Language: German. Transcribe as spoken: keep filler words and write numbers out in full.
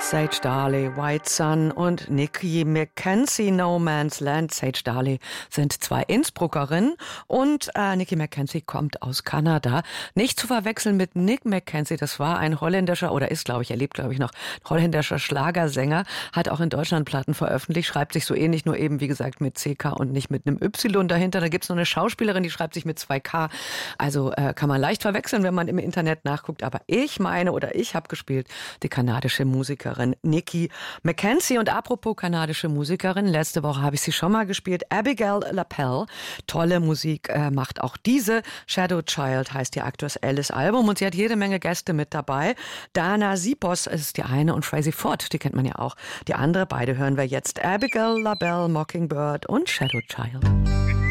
Sage Darley, White Sun und Nikki Mackenzie, No Man's Land. Sage Darley sind zwei Innsbruckerinnen und äh, Nikki Mackenzie kommt aus Kanada. Nicht zu verwechseln mit Nick Mackenzie, das war ein holländischer, oder ist, glaube ich, er lebt, glaube ich, noch, ein holländischer Schlagersänger, hat auch in Deutschland Platten veröffentlicht, schreibt sich so ähnlich, nur eben, wie gesagt, mit C K und nicht mit einem Y dahinter. Da gibt's noch eine Schauspielerin, die schreibt sich mit zwei K. Also äh, kann man leicht verwechseln, wenn man im Internet nachguckt. Aber ich meine, oder ich habe gespielt, die kanadische Musikerin Nikki Mackenzie. Und apropos kanadische Musikerin, letzte Woche habe ich sie schon mal gespielt. Abigail LaPelle, tolle Musik äh, macht auch diese. Shadow Child heißt ihr aktuelles Album und sie hat jede Menge Gäste mit dabei. Dana Sipos ist die eine und Tracy Ford, die kennt man ja auch. Die andere, beide hören wir jetzt. Abigail LaBelle, Mockingbird und Shadow Child.